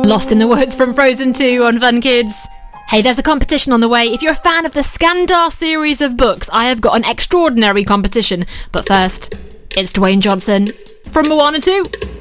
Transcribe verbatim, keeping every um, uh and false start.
Lost in the Woods from Frozen two on Fun Kids. Hey, there's a competition on the way. If you're a fan of the Skandar series of books, I have got an extraordinary competition. But first, it's Dwayne Johnson from Moana two.